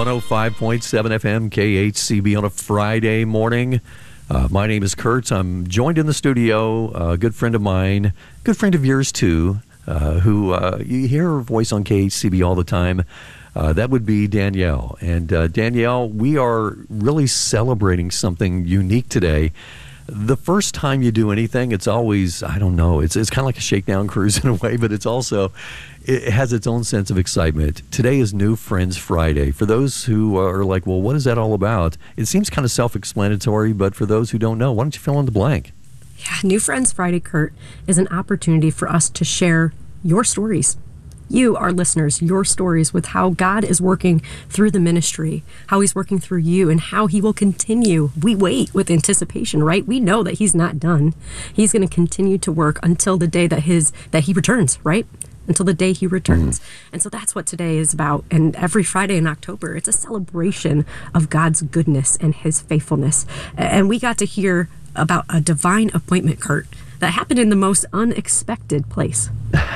105.7 FM KHCB on a Friday morning. My name is Kurt. I'm joined in the studio, a good friend of mine, good friend of yours too, who you hear her voice on KHCB all the time. That would be Danielle. And Danielle, we are really celebrating something unique today. The first time you do anything, it's always, I don't know, it's kind of like a shakedown cruise in a way, but it's also, it has its own sense of excitement. Today is New Friends Friday. For those who are like, well, what is that all about? It seems kind of self-explanatory, but for those who don't know, why don't you fill in the blank? Yeah, New Friends Friday, Kurt, is an opportunity for us to share your stories. You, our listeners, your stories with how God is working through the ministry, how he's working through you, and how he will continue. We wait with anticipation, right? We know that he's not done. He's going to continue to work until the day that he returns, right? Until the day he returns. And so that's what today is about. And every Friday in October, it's a celebration of God's goodness and his faithfulness. And we got to hear about a divine appointment, Kurt, that happened in the most unexpected place.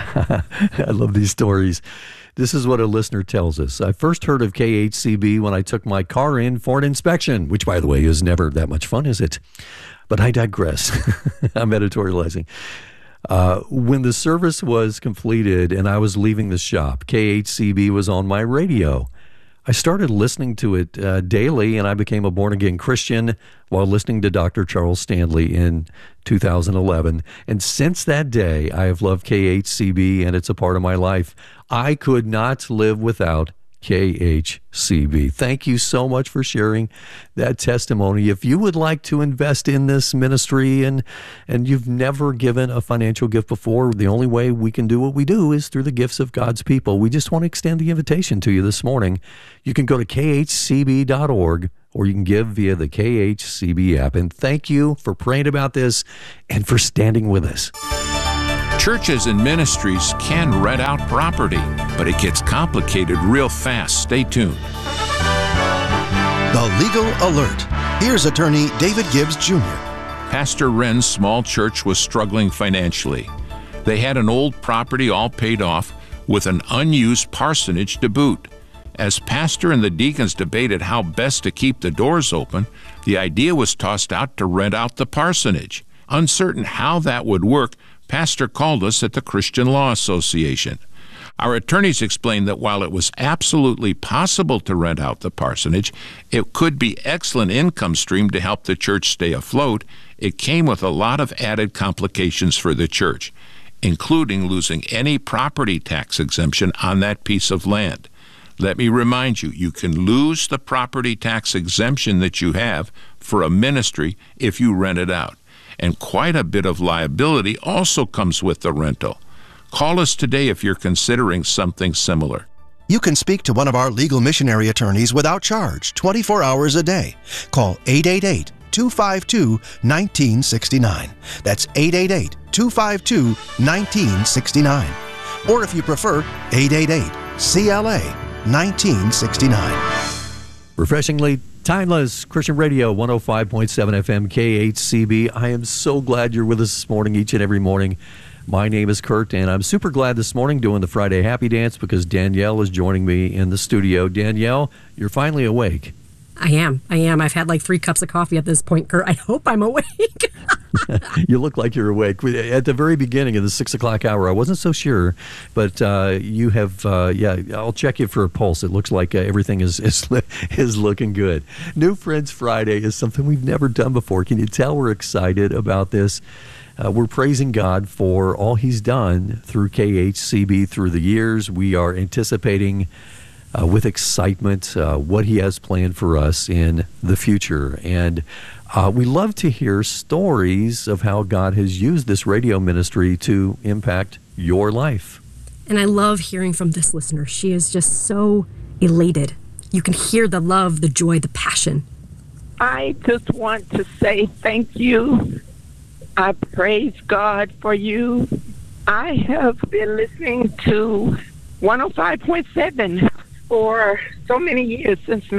I love these stories. This is what a listener tells us. I first heard of KHCB when I took my car in for an inspection, which, by the way, is never that much fun, is it? But I digress. I'm editorializing. When the service was completed and I was leaving the shop, KHCB was on my radio. I started listening to it daily, and I became a born-again Christian while listening to Dr. Charles Stanley in 2011. And since that day, I have loved KHCB, and it's a part of my life. I could not live without KHCB. Thank you so much for sharing that testimony. If you would like to invest in this ministry and you've never given a financial gift before, the only way we can do what we do is through the gifts of God's people. We just want to extend the invitation to you this morning. You can go to khcb.org or you can give via the KHCB app. And thank you for praying about this and for standing with us. Churches and ministries can rent out property, but it gets complicated real fast. Stay tuned. The Legal Alert. Here's attorney David Gibbs Jr. Pastor Wren's small church was struggling financially. They had an old property all paid off with an unused parsonage to boot. As pastor and the deacons debated how best to keep the doors open, the idea was tossed out to rent out the parsonage. Uncertain how that would work, Pastor called us at the Christian Law Association. Our attorneys explained that while it was absolutely possible to rent out the parsonage, it could be excellent income stream to help the church stay afloat. It came with a lot of added complications for the church, including losing any property tax exemption on that piece of land. Let me remind you, you can lose the property tax exemption that you have for a ministry if you rent it out. And quite a bit of liability also comes with the rental. Call us today if you're considering something similar. You can speak to one of our legal missionary attorneys without charge, 24 hours a day. Call 888-252-1969. That's 888-252-1969. Or if you prefer, 888-CLA-1969. Refreshingly timeless Christian Radio, 105.7 FM KHCB. I am so glad you're with us this morning, each and every morning. My name is Kurt, and I'm super glad this morning doing the Friday Happy Dance because Danielle is joining me in the studio. Danielle, you're finally awake. I am. I've had like 3 cups of coffee at this point, Kurt. I hope I'm awake. You look like you're awake. At the very beginning of the 6 o'clock hour, I wasn't so sure, but you have, I'll check you for a pulse. It looks like everything is looking good. New Friends Friday is something we've never done before. Can you tell we're excited about this? We're praising God for all he's done through KHCB through the years. We are anticipating with excitement what he has planned for us in the future. And we love to hear stories of how God has used this radio ministry to impact your life. And I love hearing from this listener. She is just so elated. You can hear the love, the joy, the passion. I just want to say thank you. I praise God for you. I have been listening to 105.7 for so many years, since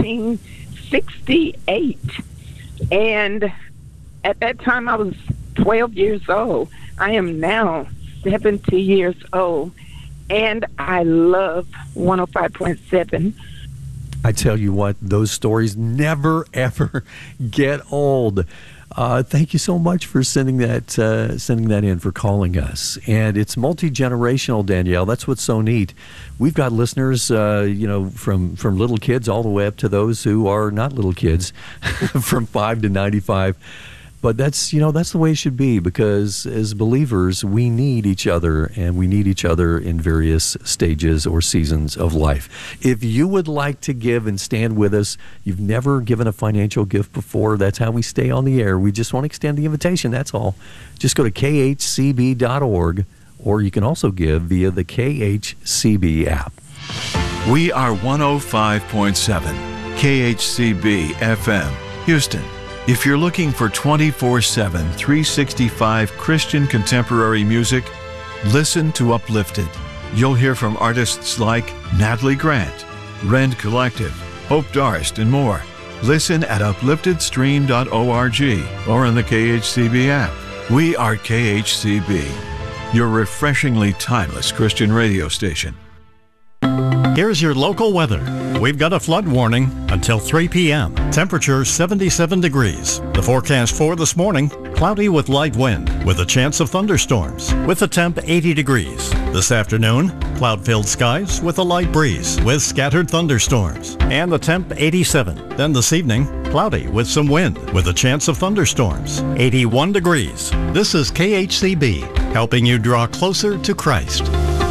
1968. And at that time, I was 12 years old. I am now 70 years old, and I love 105.7. I tell you what, those stories never, ever get old. Thank you so much for sending that in, for calling us. And it's multi-generational, Danielle. That's what's so neat. We've got listeners, from little kids all the way up to those who are not little kids, from 5 to 95. But that's the way it should be, because as believers, we need each other, and we need each other in various stages or seasons of life. If you would like to give and stand with us, you've never given a financial gift before, that's how we stay on the air. We just want to extend the invitation, that's all. Just go to khcb.org, or you can also give via the KHCB app. We are 105.7 KHCB FM, Houston. If you're looking for 24/7, 365 Christian contemporary music, listen to Uplifted. You'll hear from artists like Natalie Grant, Rend Collective, Hope Darst, and more. Listen at upliftedstream.org or on the KHCB app. We are KHCB, your refreshingly timeless Christian radio station. Here's your local weather. We've got a flood warning until 3 p.m. Temperature 77 degrees. The forecast for this morning, cloudy with light wind with a chance of thunderstorms with a temp 80 degrees. This afternoon, cloud-filled skies with a light breeze with scattered thunderstorms and the temp 87. Then this evening, cloudy with some wind with a chance of thunderstorms, 81 degrees. This is KHCB, helping you draw closer to Christ.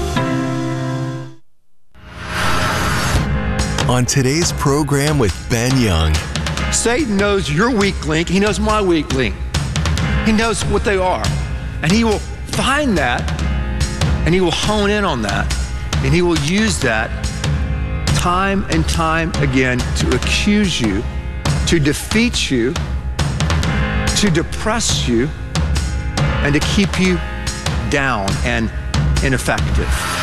On today's program with Ben Young. Satan knows your weak link. He knows my weak link. He knows what they are. And he will find that, and he will hone in on that, and he will use that time and time again to accuse you, to defeat you, to depress you, and to keep you down and ineffective.